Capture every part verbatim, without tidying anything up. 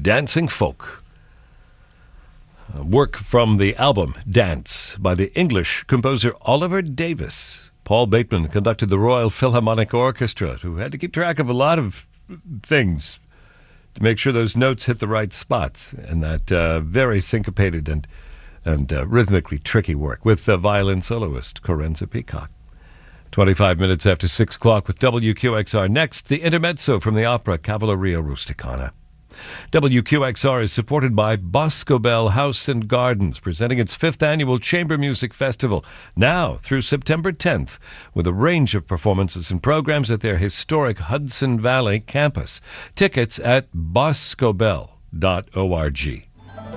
Dancing Folk. Uh, work from the album Dance by the English composer Oliver Davis. Paul Bateman conducted the Royal Philharmonic Orchestra, who had to keep track of a lot of things to make sure those notes hit the right spots, and that uh, very syncopated and and uh, rhythmically tricky work with the violin soloist Corenza Peacock. twenty-five minutes after six o'clock with W Q X R. Next, the intermezzo from the opera Cavalleria Rusticana. W Q X R is supported by Boscobel House and Gardens, presenting its fifth annual Chamber Music Festival, now through September tenth, with a range of performances and programs at their historic Hudson Valley campus. Tickets at boscobel dot org.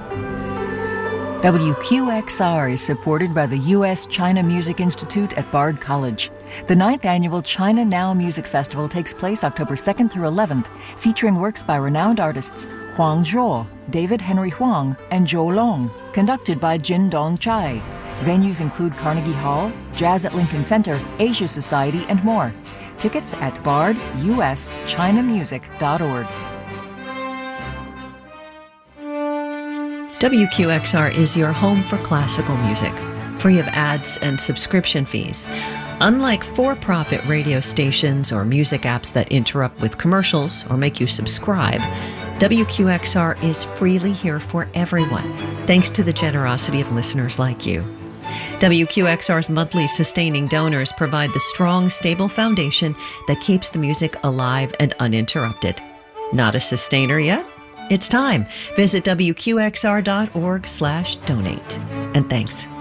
W Q X R is supported by the U S China Music Institute at Bard College. The ninth annual China Now Music Festival takes place October second through eleventh, featuring works by renowned artists Huang Zhuo, David Henry Huang, and Zhou Long, conducted by Jin Dong Chai. Venues include Carnegie Hall, Jazz at Lincoln Center, Asia Society, and more. Tickets at bard u s china music dot org. W Q X R is your home for classical music, free of ads and subscription fees. Unlike for-profit radio stations or music apps that interrupt with commercials or make you subscribe, W Q X R is freely here for everyone, thanks to the generosity of listeners like you. W Q X R's monthly sustaining donors provide the strong, stable foundation that keeps the music alive and uninterrupted. Not a sustainer yet? It's time. Visit W Q X R dot org slash donate. And thanks.